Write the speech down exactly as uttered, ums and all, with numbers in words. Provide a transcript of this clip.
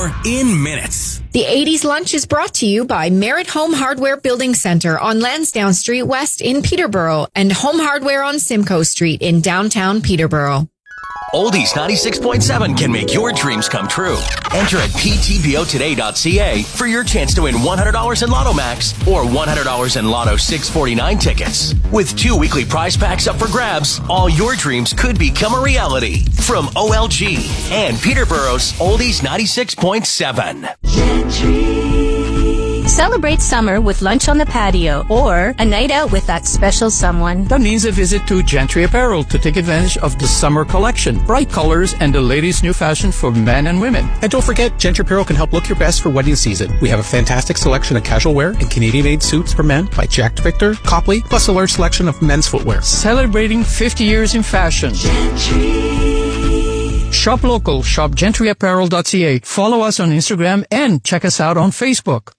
more in minutes. The eighties Lunch is brought to you by Merit Home Hardware Building Center on Lansdowne Street West in Peterborough and Home Hardware on Simcoe Street in downtown Peterborough. Oldies ninety-six point seven can make your dreams come true. Enter at p t b o today dot c a for your chance to win one hundred dollars in Lotto Max or one hundred dollars in Lotto six forty-nine tickets. With two weekly prize packs up for grabs, all your dreams could become a reality. From O L G and Peterborough's Oldies ninety-six point seven. Celebrate summer with lunch on the patio or a night out with that special someone. That means a visit to Gentry Apparel to take advantage of the summer collection, bright colors, and the latest new fashion for men and women. And don't forget, Gentry Apparel can help look your best for wedding season. We have a fantastic selection of casual wear and Canadian-made suits for men by Jack Victor, Copley, plus a large selection of men's footwear. Celebrating fifty years in fashion. Gentry. Shop local. Shop gentry apparel dot c a. Follow us on Instagram and check us out on Facebook.